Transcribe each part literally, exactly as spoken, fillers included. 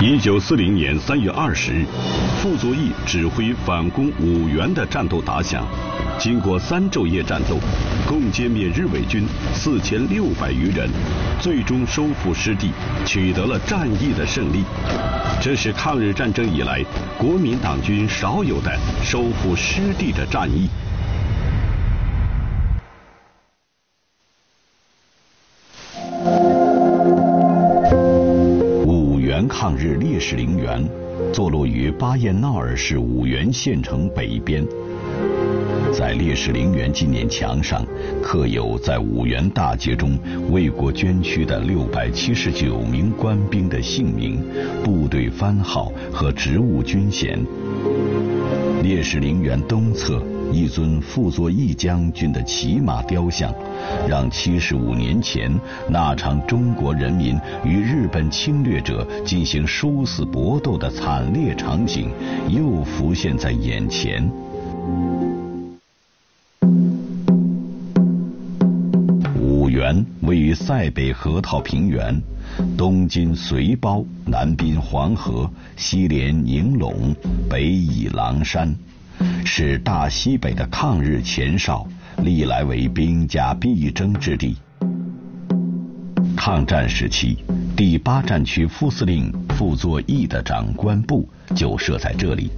一九四零年三月二十日，傅作义指挥反攻五原的战斗打响，经过三昼夜战斗，共歼灭日伪军四千六百余人，最终收复失地，取得了战役的胜利。这是抗日战争以来国民党军少有的收复失地的战役。抗日烈士陵园坐落于巴彦淖尔市五原县城北边，在烈士陵园纪念墙上刻有在五原大捷中为国捐躯的六百七十九名官兵的姓名、部队番号和职务军衔。烈士陵园东侧一尊傅作义将军的骑马雕像，让七十五年前那场中国人民与日本侵略者进行殊死搏斗的惨烈场景又浮现在眼前。五原位于塞北河套平原，东经随胞，南滨黄河，西连宁陇，北倚狼山，是大西北的抗日前哨，历来为兵家必争之地。抗战时期，第八战区副司令傅作义的长官部就设在这里。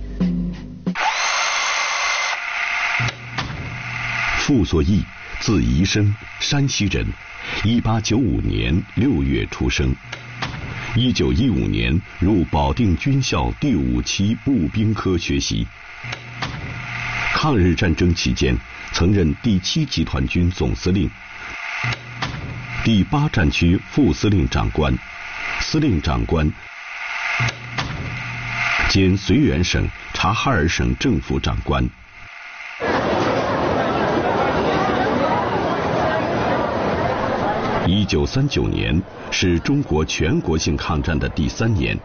傅作义，字宜生，山西人，一八九五年六月出生。一九一五年入保定军校第五期步兵科学习。抗日战争期间，曾任第七集团军总司令、第八战区副司令长官、司令长官兼绥远省、察哈尔省政府长官。一九三九年是中国全国性抗战的第三年。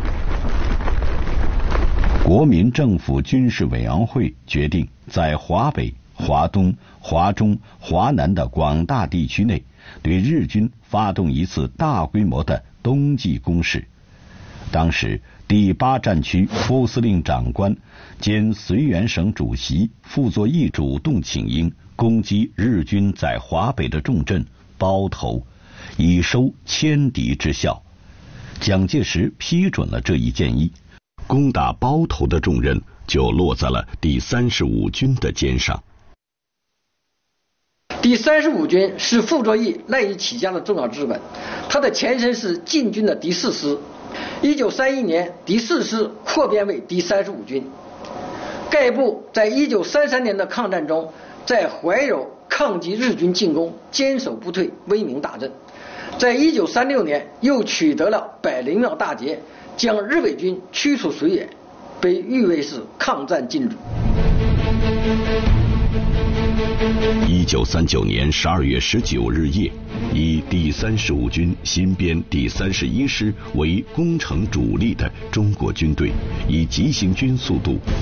国民政府军事委员会决定在华北、华东、华中、华南的广大地区内，对日军发动一次大规模的冬季攻势。当时，第八战区副司令长官兼绥远省主席傅作义主动请缨，攻击日军在华北的重镇包头，以收歼敌之效。蒋介石批准了这一建议。攻打包头的重任就落在了第三十五军的肩上。 第三十五军是傅作义赖以起家的重要资本，它的前身是晋军的第四师。一九三一年，第四师扩编为第三十五军。该部在一九三三年的抗战中，在怀柔抗击日军进攻，坚守不退，威名大振。在一九三六年，又取得了百灵庙大捷，将日伪军驱除绥远，被誉为是抗战金主。 一九三九年十二月十九日夜，以第三十五军新编第三十一师为攻城主力的中国军队，以急行军速度